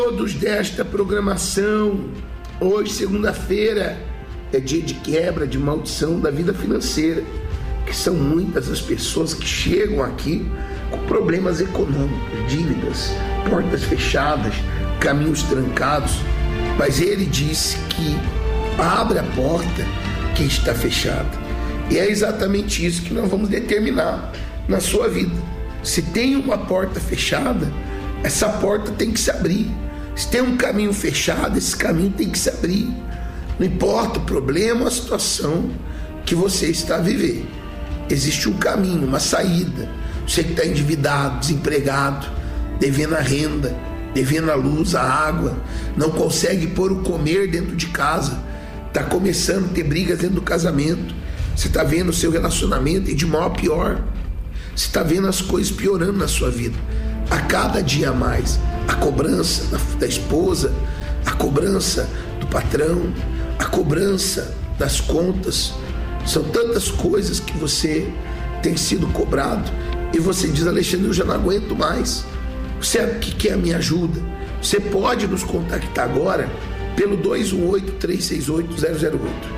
Todos desta programação. Hoje, segunda-feira, é dia de quebra, de maldição da vida financeira, que são muitas as pessoas que chegam aqui com problemas econômicos, dívidas, portas fechadas, caminhos trancados, mas ele disse que abre a porta que está fechada, e é exatamente isso que nós vamos determinar na sua vida. Se tem uma porta fechada, essa porta tem que se abrir. Se tem um caminho fechado, esse caminho tem que se abrir. Não importa o problema ou a situação que você está a viver, existe um caminho, uma saída. Você que está endividado, desempregado, devendo a renda, devendo a luz, a água, não consegue pôr o comer dentro de casa, está começando a ter brigas dentro do casamento, você está vendo o seu relacionamento ir de mal a pior, você está vendo as coisas piorando na sua vida, a cada dia mais, a cobrança da esposa, a cobrança do patrão, a cobrança das contas, são tantas coisas que você tem sido cobrado, e você diz: Alexandre, eu já não aguento mais, você que quer a minha ajuda, você pode nos contactar agora pelo 218-368-008,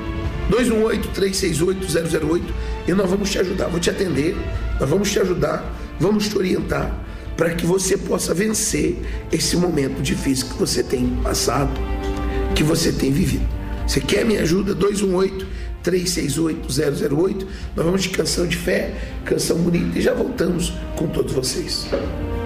218-368-008, e nós vamos te ajudar, vou te atender, nós vamos te ajudar, vamos te orientar, para que você possa vencer esse momento difícil que você tem passado, que você tem vivido. Você quer minha ajuda? 218-368-008. Nós vamos de canção de fé, canção bonita, e já voltamos com todos vocês.